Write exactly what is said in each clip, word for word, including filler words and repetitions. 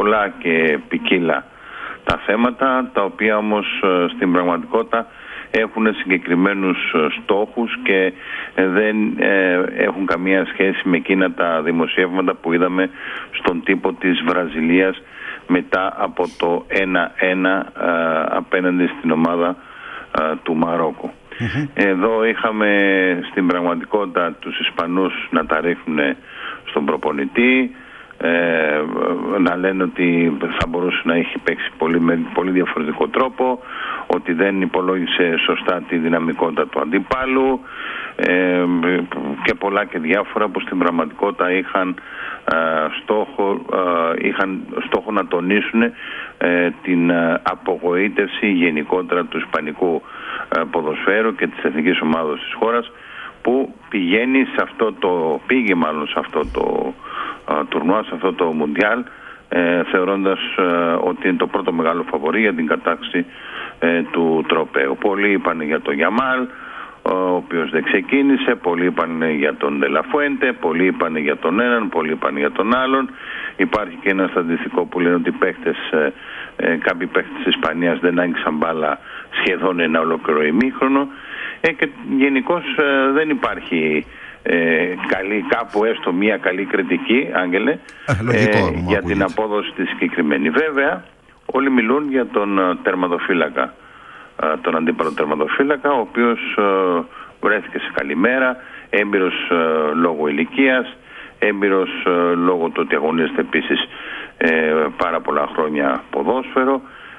πολλά και ποικίλα τα θέματα, τα οποία όμως στην πραγματικότητα έχουν συγκεκριμένους στόχους και δεν ε, έχουν καμία σχέση με εκείνα τα δημοσιεύματα που είδαμε στον τύπο της Βραζιλίας μετά από το ένα ένα ε, απέναντι στην ομάδα ε, του Μαρόκου. Mm-hmm. Εδώ είχαμε στην πραγματικότητα τους Ισπανούς να τα ρίχνουν στον προπονητή, ε, να λένε ότι θα μπορούσε να έχει παίξει πολύ, με πολύ διαφορετικό τρόπο, ότι δεν υπολόγισε σωστά τη δυναμικότητα του αντιπάλου ε, και πολλά και διάφορα που στην πραγματικότητα είχαν, ε, στόχο, ε, είχαν στόχο να τονίσουν ε, την απογοήτευση γενικότερα του ισπανικού ε, ποδοσφαίρου και της εθνικής ομάδας της χώρας, που πηγαίνει σε αυτό το, πήγε μάλλον σε αυτό το ε, τουρνουά, σε αυτό το Μουντιάλ, ε, θεωρώντας ε, ότι είναι το πρώτο μεγάλο φαβορί για την κατάκτηση ε, του τροπαίου. Πολλοί είπαν για τον Γιαμάλ, ο οποίος δεν ξεκίνησε, πολλοί είπαν για τον Ντελαφουέντε, πολλοί είπαν για τον έναν, πολλοί είπαν για τον άλλον. Υπάρχει και ένα στατιστικό που λένε ότι παίχτες, ε, ε, κάποιοι παίχτες της Ισπανίας δεν άγγιξαν μπάλα σχεδόν ένα ολόκληρο ημίχρονο. Ε, και γενικώς ε, δεν υπάρχει ε, καλή, κάπου έστω μία καλή κριτική, Άγγελε, λογικό, ε, για την απόδοση της συγκεκριμένη. Βέβαια, όλοι μιλούν για τον uh, τερματοφύλακα, uh, τον αντίπαλο τερματοφύλακα, ο οποίος uh, βρέθηκε σε καλή μέρα, έμπειρος uh, λόγω ηλικίας, έμπειρος uh, λόγω του ότι αγωνίζεται επίσης uh, πάρα πολλά χρόνια ποδόσφαιρο,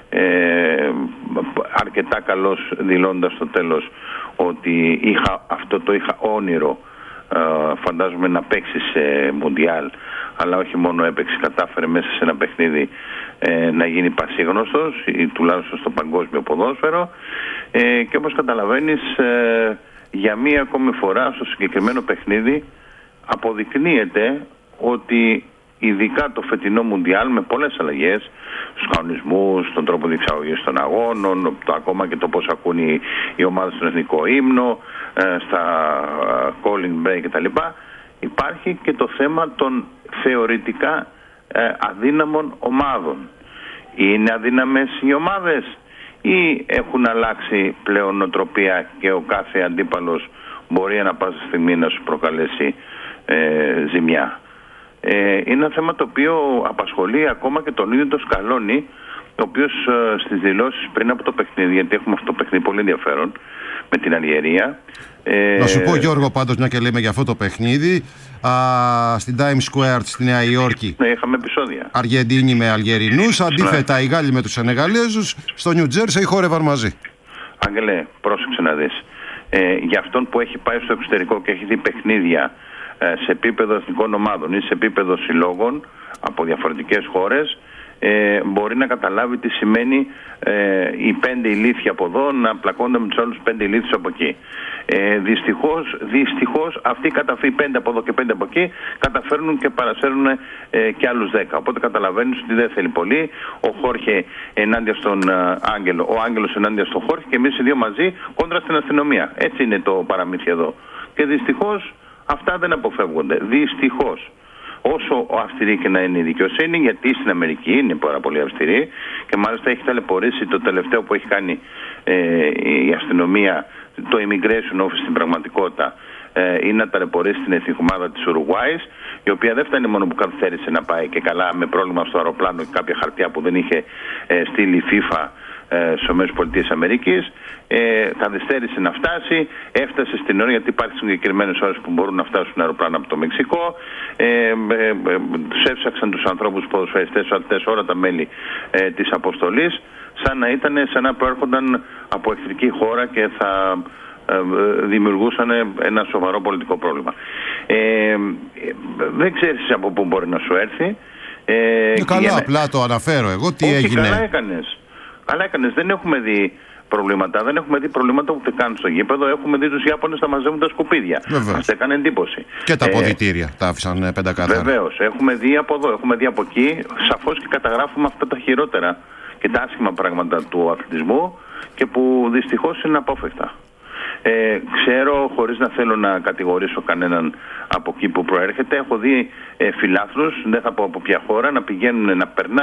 uh, αρκετά καλός, δηλώντας στο τέλος ότι είχα, αυτό το είχα όνειρο, uh, φαντάζομαι, να παίξει σε Μουντιάλ, αλλά όχι μόνο έπαιξε, κατάφερε μέσα σε ένα παιχνίδι ε, να γίνει πασίγνωστος ή τουλάχιστον στο παγκόσμιο ποδόσφαιρο, ε, και όπως καταλαβαίνεις, ε, για μία ακόμη φορά στο συγκεκριμένο παιχνίδι αποδεικνύεται ότι ειδικά το φετινό Μουντιάλ, με πολλές αλλαγές στους κανονισμούς, στον τρόπο διεξαγωγής των αγώνων, το, ακόμα και το πώς ακούν οι, οι ομάδες στον εθνικό ύμνο, ε, στα uh, calling break κτλ., υπάρχει και το θέμα των θεωρητικά ε, αδύναμων ομάδων. Είναι αδύναμες οι ομάδες ή έχουν αλλάξει πλέον νοοτροπία και ο κάθε αντίπαλος μπορεί ανά πάσα στιγμή να σου προκαλέσει ε, ζημιά. Ε, είναι ένα θέμα το οποίο απασχολεί ακόμα και τον ίδιο τον Σκαλόνι, ο οποίος ε, στις δηλώσεις πριν από το παιχνίδι, γιατί έχουμε αυτό το παιχνίδι πολύ ενδιαφέρον με την Αλγερία. Ε... Να σου πω, Γιώργο, πάντως, μια και λέμε για αυτό το παιχνίδι, α, στην Times Square στη Νέα Υόρκη, ναι, είχαμε επεισόδια. Αργεντίνοι με Αλγερινούς, αντίθετα οι Γάλλοι με τους Σενεγαλέζους, στο Νιου Τζέρσεϊ χόρευαν μαζί. Άγγελε, πρόσεξε να δεις. Ε, για αυτόν που έχει πάει στο εξωτερικό και έχει δει παιχνίδια ε, σε επίπεδο εθνικών ομάδων ή σε επίπεδο συλλόγων από διαφορετικές χώρες, Ε, μπορεί να καταλάβει τι σημαίνει ε, οι πέντε ηλίθιοι από εδώ να πλακώνται με τους άλλους πέντε ηλίθιους από εκεί. Ε, δυστυχώς, δυστυχώς αυτοί καταφέρουν πέντε από εδώ και πέντε από εκεί, καταφέρνουν και παρασέρνουν ε, και άλλους δέκα. Οπότε καταλαβαίνεις ότι δεν θέλει πολύ. Ο Χόρχε ενάντια στον ε, Άγγελο, ο Άγγελος ενάντια στον Χόρχε και εμείς οι δύο μαζί κόντρα στην αστυνομία. Έτσι είναι το παραμύθι εδώ. Και δυστυχώς αυτά δεν αποφεύγονται. Δυστυχώς. Όσο αυστηρή και να είναι η δικαιοσύνη, γιατί στην Αμερική είναι πάρα πολύ αυστηρή και μάλιστα έχει ταλαιπωρήσει το τελευταίο που έχει κάνει ε, η αστυνομία, το immigration office στην πραγματικότητα, ε, είναι να ταλαιπωρήσει την εθνική ομάδα της Ουρουγουάης, η οποία δεν φτάνει μόνο που καθυστέρησε να πάει και καλά με πρόβλημα στο αεροπλάνο και κάποια χαρτιά που δεν είχε ε, στείλει η FIFA στις ΗΠΑ, ε, καθυστέρησε να φτάσει, έφτασε στην ώρα, γιατί υπάρχουν συγκεκριμένες ώρες που μπορούν να φτάσουν αεροπλάνα από το Μεξικό. Ε, ε, ε, τους έψαξαν τους ανθρώπους, τους ποδοσφαιριστές, όλα τα μέλη ε, της αποστολής, σαν να ήταν, σαν να προέρχονταν από εχθρική χώρα και θα ε, δημιουργούσαν ένα σοβαρό πολιτικό πρόβλημα. Ε, ε, δεν ξέρεις από πού μπορεί να σου έρθει. Ε, ε, καλά, να... απλά το αναφέρω εγώ. Τι Όχι, έγινε. Καλά έκανες. Καλά έκανες. Δεν έχουμε δει προβλήματα. Δεν έχουμε δει προβλήματα ούτε καν στο γήπεδο. Έχουμε δει τους Ιάπωνες να μαζεύουν τα σκουπίδια. Μας έκανε εντύπωση. Και τα αποδυτήρια ε, τα άφησαν πεντακάθαρα. Βεβαίως. Έχουμε δει από εδώ, έχουμε δει από εκεί. Σαφώς και καταγράφουμε αυτά τα χειρότερα και τα άσχημα πράγματα του αθλητισμού και που δυστυχώς είναι απόφευκτα. Ε, ξέρω, χωρίς να θέλω να κατηγορήσω κανέναν από εκεί που προέρχεται, έχω δει ε, φιλάθλους, δεν θα πω από ποια χώρα, να πηγαίνουν να περνάνε